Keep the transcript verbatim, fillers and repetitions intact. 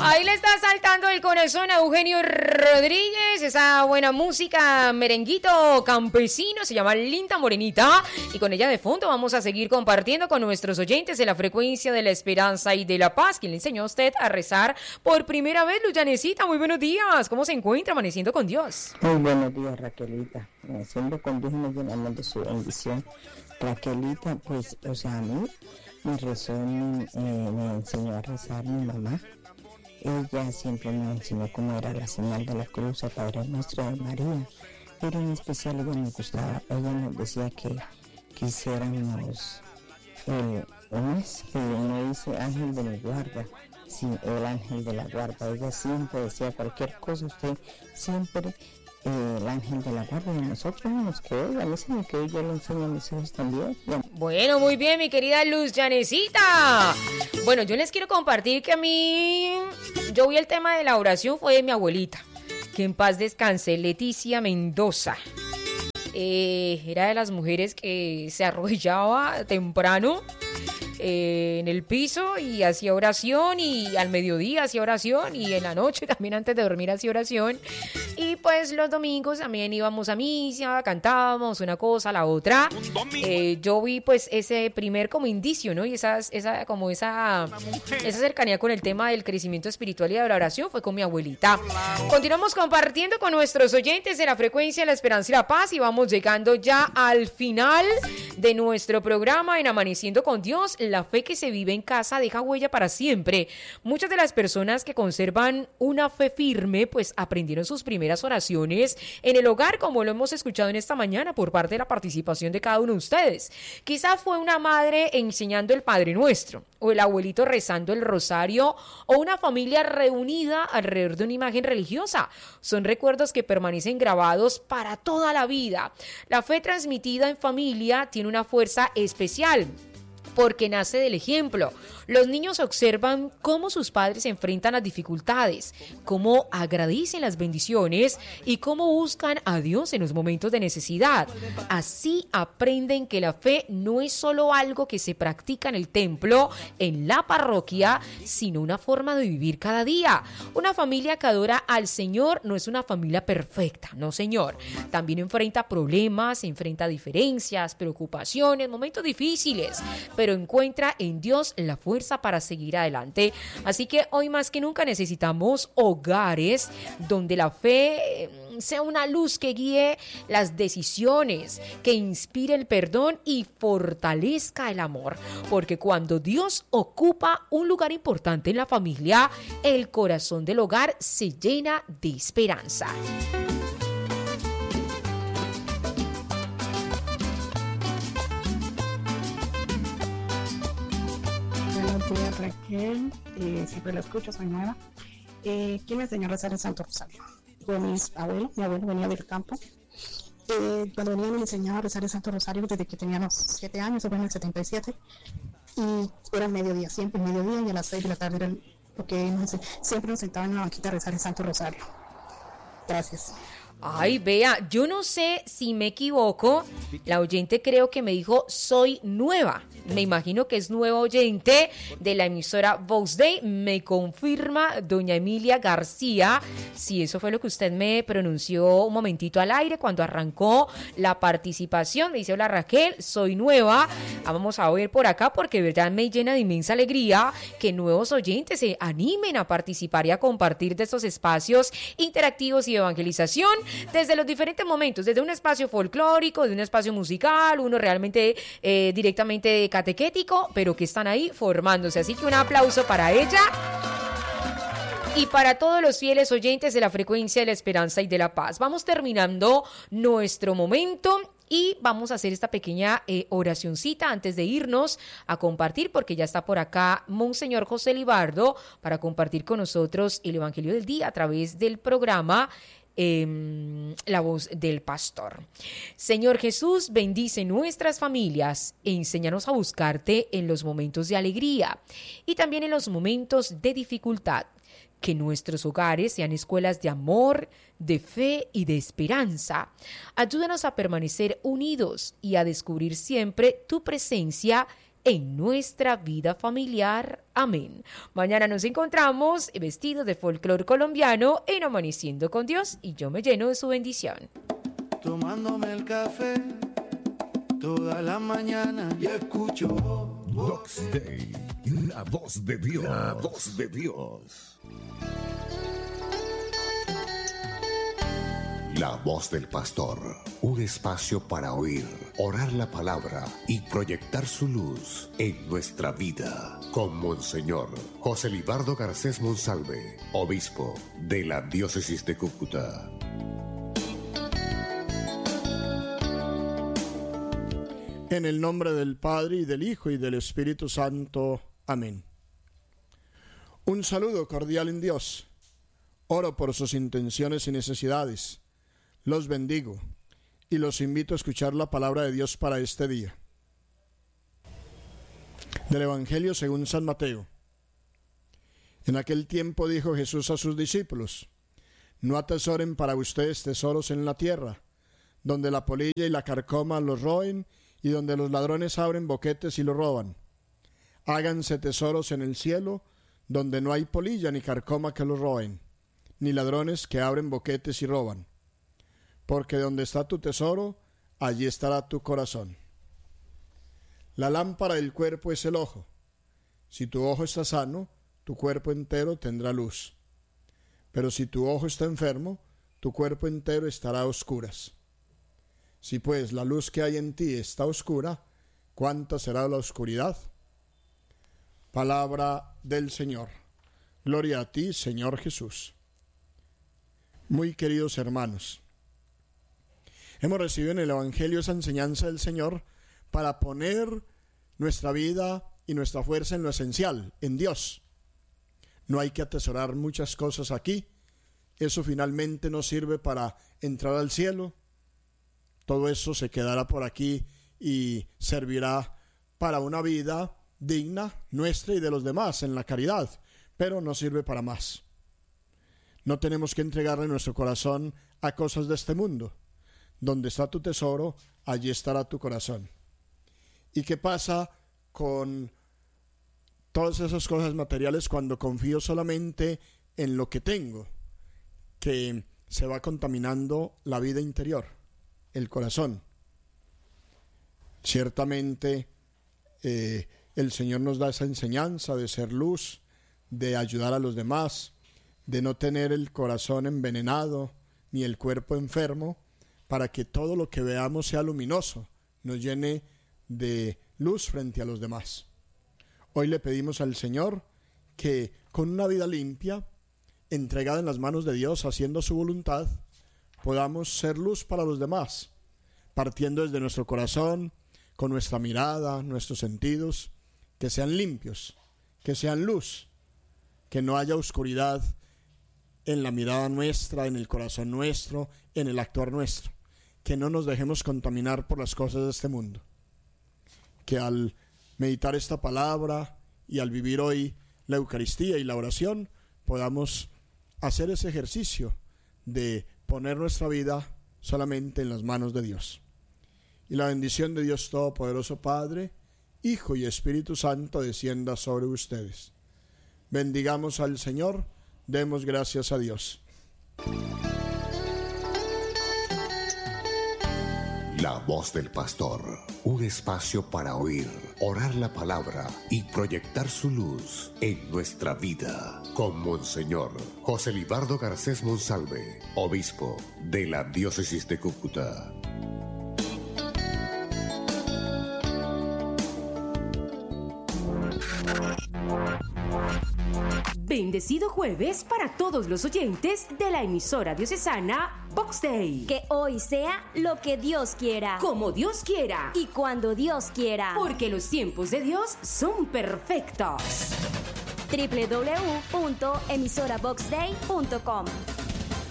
Ahí le está saltando el corazón a Eugenio Rodríguez, esa buena música, merenguito campesino, se llama Linda Morenita, y con ella de fondo vamos a seguir compartiendo con nuestros oyentes de la frecuencia de la esperanza y de la paz. ¿Quién le enseñó a usted a rezar por primera vez, Luyanecita? Muy buenos días, ¿cómo se encuentra amaneciendo con Dios? Muy buenos días, Raquelita, amaneciendo con Dios y nos llenamos de su bendición. Raquelita, pues, o sea, a mí me rezó, mi, eh, me enseñó a rezar mi mamá. Ella siempre nos enseñó cómo era la señal de la cruz, el Padre Nuestro de María, pero en especial ella me gustaba, ella nos decía que quisiéramos, eh, ¿cómo es? Que uno dice ángel de la guarda, sí, el ángel de la guarda, ella siempre decía cualquier cosa, usted siempre, eh, el ángel de la guarda, de nosotros nos quedó, a mí se me quedó, yo le enseño a mis hijos también. Ya. Bueno, muy bien, mi querida Luz Llanecita. Bueno, yo les quiero compartir que a mí, yo vi el tema de la oración fue de mi abuelita, que en paz descanse, Leticia Mendoza. Eh, era de las mujeres que se arrodillaba temprano eh, en el piso y hacía oración, y al mediodía hacía oración, y en la noche también antes de dormir hacía oración. Y pues los domingos también íbamos a misa, cantábamos una cosa, la otra. Eh, yo vi pues ese primer como indicio, ¿no? Y esas, esa, como esa, esa cercanía con el tema del crecimiento espiritual y de la oración fue con mi abuelita. Continuamos compartiendo con nuestros oyentes de la frecuencia de la esperanza y la paz, y vamos llegando ya al final de nuestro programa en Amaneciendo con Dios. La fe que se vive en casa deja huella para siempre. Muchas de las personas que conservan una fe firme pues aprendieron sus primeras oraciones en el hogar, como lo hemos escuchado en esta mañana por parte de la participación de cada uno de ustedes. Quizá fue una madre enseñando el Padre Nuestro, o el abuelito rezando el rosario, o una familia reunida alrededor de una imagen religiosa. Son recuerdos que permanecen grabados para toda la vida. La fe transmitida en familia tiene una fuerza especial, porque nace del ejemplo. Los niños observan cómo sus padres se enfrentan a dificultades, cómo agradecen las bendiciones y cómo buscan a Dios en los momentos de necesidad. Así aprenden que la fe no es solo algo que se practica en el templo, en la parroquia, sino una forma de vivir cada día. Una familia que adora al Señor no es una familia perfecta, no señor. También enfrenta problemas, enfrenta diferencias, preocupaciones, momentos difíciles, pero encuentra en Dios la fuerza para seguir adelante. Así que hoy más que nunca necesitamos hogares donde la fe sea una luz que guíe las decisiones, que inspire el perdón y fortalezca el amor. Porque cuando Dios ocupa un lugar importante en la familia, el corazón del hogar se llena de esperanza. Raquel, eh, siempre lo escucho, soy nueva. Eh, ¿Quién me enseñó a rezar el Santo Rosario? Fue mis abuelos, mi abuelo venía del campo. Eh, cuando venía me enseñaba a rezar el Santo Rosario desde que teníamos siete años, eso fue en el setenta y siete. Y era el mediodía, siempre el mediodía, y a las seis de la tarde era el, porque nos, siempre nos sentaban en la banquita a rezar el Santo Rosario. Gracias. Ay, vea, yo no sé si me equivoco, la oyente creo que me dijo soy nueva, me imagino que es nueva oyente de la emisora Vox Day, me confirma doña Emilia García, si eso fue lo que usted me pronunció un momentito al aire cuando arrancó la participación. Me dice: hola Raquel, soy nueva. Ah, vamos a ver por acá, porque de verdad me llena de inmensa alegría que nuevos oyentes se animen a participar y a compartir de estos espacios interactivos y de evangelización desde los diferentes momentos, desde un espacio folclórico, desde un espacio musical, uno realmente eh, directamente catequético, pero que están ahí formándose. Así que un aplauso para ella y para todos los fieles oyentes de la frecuencia de la esperanza y de la paz. Vamos terminando nuestro momento y vamos a hacer esta pequeña eh, oracioncita antes de irnos a compartir, porque ya está por acá Monseñor José Libardo para compartir con nosotros el Evangelio del Día a través del programa Eh, La Voz del Pastor. Señor Jesús, bendice nuestras familias e enséñanos a buscarte en los momentos de alegría y también en los momentos de dificultad. Que nuestros hogares sean escuelas de amor, de fe y de esperanza. Ayúdanos a permanecer unidos y a descubrir siempre tu presencia en nuestra vida familiar. Amén. Mañana nos encontramos vestidos de folclor colombiano en Amaneciendo con Dios y yo me lleno de su bendición. Tomándome el café toda la mañana y escucho Vox Day, la voz de Dios, la voz de Dios. La voz del pastor, un espacio para oír, orar la palabra y proyectar su luz en nuestra vida. Con Monseñor José Libardo Garcés Monsalve, obispo de la diócesis de Cúcuta. En el nombre del Padre, y del Hijo, y del Espíritu Santo. Amén. Un saludo cordial en Dios. Oro por sus intenciones y necesidades. Los bendigo y los invito a escuchar la palabra de Dios para este día. Del Evangelio según San Mateo. En aquel tiempo dijo Jesús a sus discípulos: no atesoren para ustedes tesoros en la tierra, donde la polilla y la carcoma los roen, y donde los ladrones abren boquetes y lo roban. Háganse tesoros en el cielo, donde no hay polilla ni carcoma que los roen, ni ladrones que abren boquetes y roban. Porque donde está tu tesoro, allí estará tu corazón. La lámpara del cuerpo es el ojo. Si tu ojo está sano, tu cuerpo entero tendrá luz. Pero si tu ojo está enfermo, tu cuerpo entero estará a oscuras. Si pues la luz que hay en ti está oscura, ¿cuánta será la oscuridad? Palabra del Señor. Gloria a ti, Señor Jesús. Muy queridos hermanos, hemos recibido en el Evangelio esa enseñanza del Señor para poner nuestra vida y nuestra fuerza en lo esencial, en Dios. No hay que atesorar muchas cosas aquí. Eso finalmente no sirve para entrar al cielo. Todo eso se quedará por aquí y servirá para una vida digna nuestra y de los demás en la caridad, pero no sirve para más. No tenemos que entregarle nuestro corazón a cosas de este mundo. Donde está tu tesoro, allí estará tu corazón. ¿Y qué pasa con todas esas cosas materiales cuando confío solamente en lo que tengo? Que se va contaminando la vida interior, el corazón. Ciertamente eh, el Señor nos da esa enseñanza de ser luz, de ayudar a los demás, de no tener el corazón envenenado ni el cuerpo enfermo, para que todo lo que veamos sea luminoso, nos llene de luz frente a los demás. Hoy le pedimos al Señor que con una vida limpia, entregada en las manos de Dios, haciendo su voluntad, podamos ser luz para los demás, partiendo desde nuestro corazón, con nuestra mirada, nuestros sentidos, que sean limpios, que sean luz, que no haya oscuridad en la mirada nuestra, en el corazón nuestro, en el actuar nuestro. Que no nos dejemos contaminar por las cosas de este mundo. Que al meditar esta palabra y al vivir hoy la Eucaristía y la oración, podamos hacer ese ejercicio de poner nuestra vida solamente en las manos de Dios. Y la bendición de Dios Todopoderoso, Padre, Hijo y Espíritu Santo, descienda sobre ustedes. Bendigamos al Señor, demos gracias a Dios. La voz del pastor, un espacio para oír, orar la palabra y proyectar su luz en nuestra vida. Con Monseñor José Libardo Garcés Monsalve, obispo de la diócesis de Cúcuta. Bendecido jueves para todos los oyentes de la emisora diocesana Vox Day. Que hoy sea lo que Dios quiera, Como Dios quiera y cuando Dios quiera, porque los tiempos de Dios son perfectos. doble u doble u doble u punto emisora vox day punto com